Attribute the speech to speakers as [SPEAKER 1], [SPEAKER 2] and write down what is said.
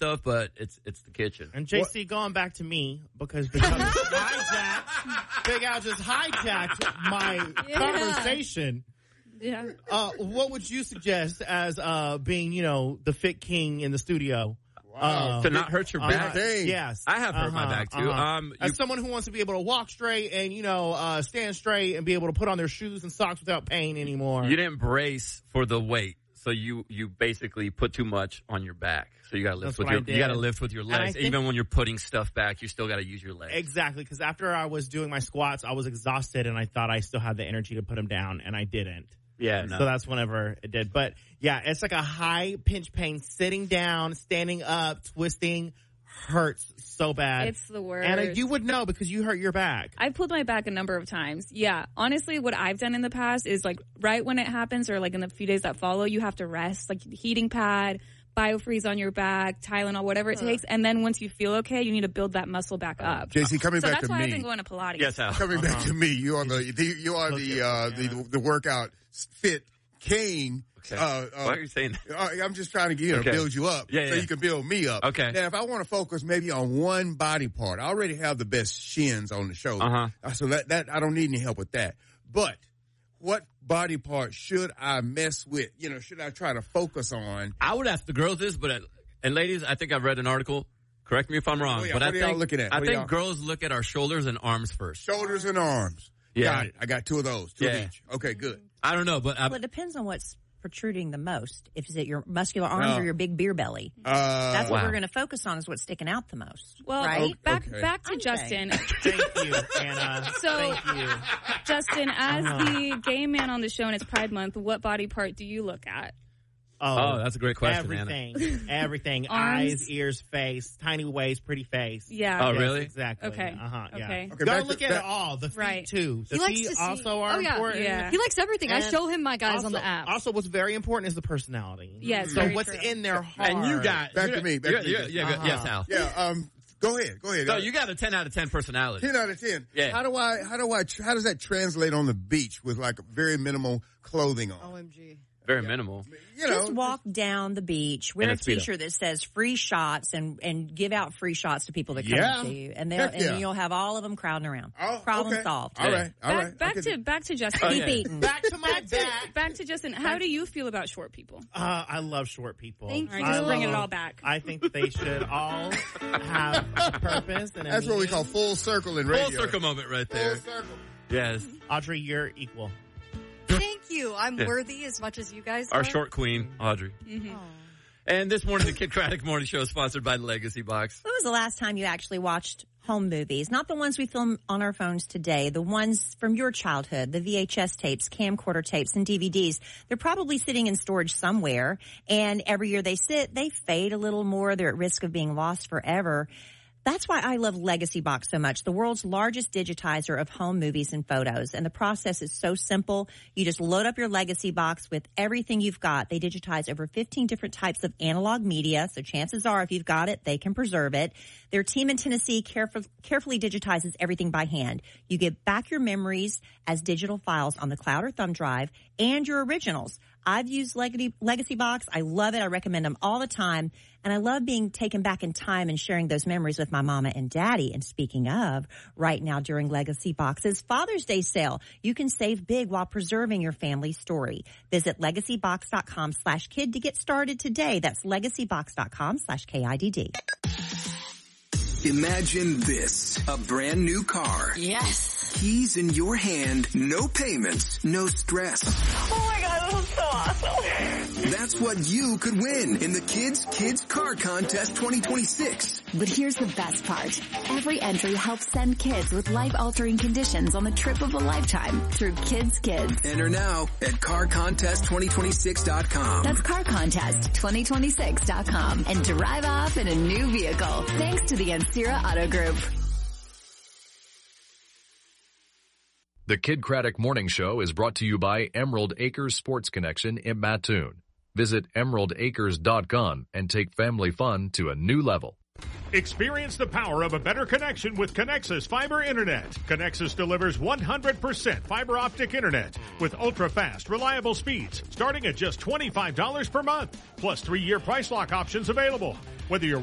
[SPEAKER 1] stuff, but it's the kitchen.
[SPEAKER 2] And JC, going back to me, because Big Al just hijacked my conversation.
[SPEAKER 3] Yeah.
[SPEAKER 2] What would you suggest as being, the fit king in the studio?
[SPEAKER 1] To not hurt your back?
[SPEAKER 2] Yes.
[SPEAKER 1] I have hurt my back, too.
[SPEAKER 2] As someone who wants to be able to walk straight and, stand straight and be able to put on their shoes and socks without pain anymore.
[SPEAKER 1] You didn't brace for the weight. So you basically put too much on your back. So you got to lift with your legs. Even when you're putting stuff back, you still got to use your legs.
[SPEAKER 2] Exactly, because after I was doing my squats, I was exhausted and I thought I still had the energy to put them down, and I didn't.
[SPEAKER 1] Yeah, no.
[SPEAKER 2] So that's whenever it did. But yeah, it's like a high pinch pain. Sitting down, standing up, twisting hurts so bad.
[SPEAKER 3] It's the worst.
[SPEAKER 2] And you would know because you hurt your back.
[SPEAKER 3] I've pulled my back a number of times. Yeah. Honestly, what I've done in the past is like right when it happens or like in the few days that follow, you have to rest, like heating pad, BioFreeze on your back, Tylenol, whatever it takes. And then once you feel okay, you need to build that muscle back up.
[SPEAKER 4] JC, coming back to me.
[SPEAKER 3] So that's why I've been going to Pilates.
[SPEAKER 1] Yes, Al.
[SPEAKER 4] Coming back to me, you are the workout fit king.
[SPEAKER 1] Okay. Why are you saying that?
[SPEAKER 4] I'm just trying to build you up so you can build me up.
[SPEAKER 1] Okay.
[SPEAKER 4] Now, if I want to focus maybe on one body part, I already have the best shins on the shoulder. So that I don't need any help with that. But what body part should I mess with? Should I try to focus on?
[SPEAKER 1] I would ask the girls this, and ladies, I think I've read an article. Correct me if I'm wrong. But I think girls look at our shoulders and arms first.
[SPEAKER 4] Shoulders and arms.
[SPEAKER 1] Yeah.
[SPEAKER 4] Got it. I got two of those. Two of each. Okay, good.
[SPEAKER 1] I don't know, but
[SPEAKER 5] it depends on what's protruding the most. Is it your muscular arms or your big beer belly? That's what we're going to focus on, is what's sticking out the most.
[SPEAKER 3] Well,
[SPEAKER 5] right?
[SPEAKER 3] Back to Justin.
[SPEAKER 2] Thank you, Anna.
[SPEAKER 3] Thank you. Justin, as the gay man on the show and it's Pride Month, what body part do you look at?
[SPEAKER 1] Oh, that's a great question,
[SPEAKER 2] everything.
[SPEAKER 1] Anna.
[SPEAKER 2] Everything. Eyes, ears, face, tiny waist, pretty face.
[SPEAKER 3] Yeah.
[SPEAKER 1] Oh,
[SPEAKER 2] yes,
[SPEAKER 1] really?
[SPEAKER 2] Exactly.
[SPEAKER 3] Okay.
[SPEAKER 2] Yeah.
[SPEAKER 3] Okay.
[SPEAKER 2] Don't look at it all. The feet, too. The feet also are important.
[SPEAKER 3] Yeah.
[SPEAKER 6] He likes everything. I show him my guys on the app.
[SPEAKER 2] Also, what's very important is the personality.
[SPEAKER 3] Yes.
[SPEAKER 2] So what's in their heart.
[SPEAKER 1] And you got...
[SPEAKER 4] Back to me.
[SPEAKER 1] Yes, Al.
[SPEAKER 4] Yeah, go ahead.
[SPEAKER 1] So you got a 10 out of 10 personality.
[SPEAKER 4] 10 out of 10.
[SPEAKER 1] Yeah.
[SPEAKER 4] How does that translate on the beach with like very minimal clothing on?
[SPEAKER 6] OMG.
[SPEAKER 1] Very minimal.
[SPEAKER 5] Just walk down the beach, wear a T-shirt that says free shots and give out free shots to people that come to you. And then you'll have all of them crowding around. Problem solved.
[SPEAKER 4] All right.
[SPEAKER 3] Back to Justin.
[SPEAKER 5] Keep eating.
[SPEAKER 2] Back to my back.
[SPEAKER 3] Back to Justin. How do you feel about short people?
[SPEAKER 2] I love short people.
[SPEAKER 3] Thank you. Just bringing it all back.
[SPEAKER 2] I think that they should all have a purpose. And
[SPEAKER 4] that's what we call full circle in radio.
[SPEAKER 1] Full circle moment right there.
[SPEAKER 4] Full circle.
[SPEAKER 1] Yes.
[SPEAKER 2] Audrey, you're equal.
[SPEAKER 6] Thank you. I'm worthy as much as you guys are.
[SPEAKER 1] Our short queen, Audrey.
[SPEAKER 3] Mm-hmm.
[SPEAKER 1] And this morning, the Kid Craddock Morning Show is sponsored by the Legacy Box.
[SPEAKER 5] When was the last time you actually watched home movies? Not the ones we film on our phones today, the ones from your childhood, the VHS tapes, camcorder tapes, and DVDs. They're probably sitting in storage somewhere, and every year they fade a little more. They're at risk of being lost forever. That's why I love Legacy Box so much, the world's largest digitizer of home movies and photos. And the process is so simple. You just load up your Legacy Box with everything you've got. They digitize over 15 different types of analog media, so chances are if you've got it, they can preserve it. Their team in Tennessee carefully digitizes everything by hand. You get back your memories as digital files on the cloud or thumb drive and your originals. I've used Legacy Box. I love it. I recommend them all the time. And I love being taken back in time and sharing those memories with my mama and daddy. And speaking of, right now during Legacy Box's Father's Day sale, you can save big while preserving your family story. Visit legacybox.com/kid to get started today. That's legacybox.com/KIDD.
[SPEAKER 7] Imagine this, a brand new car.
[SPEAKER 6] Yes.
[SPEAKER 7] Keys in your hand, no payments, no stress.
[SPEAKER 6] Oh my God, this is so awesome.
[SPEAKER 7] That's what you could win in the Kids Car Contest 2026.
[SPEAKER 8] But here's the best part. Every entry helps send kids with life-altering conditions on the trip of a lifetime through Kids.
[SPEAKER 7] Enter now at carcontest2026.com.
[SPEAKER 8] That's carcontest2026.com and drive off in a new vehicle. Thanks to the Ancira Auto Group.
[SPEAKER 9] The Kid Craddock Morning Show is brought to you by Emerald Acres Sports Connection in Mattoon. Visit emeraldacres.com and take family fun to a new level.
[SPEAKER 10] Experience the power of a better connection with Connexus Fiber Internet. Connexus delivers 100% fiber optic internet with ultra-fast, reliable speeds starting at just $25 per month, plus 3-year price lock options available. Whether you're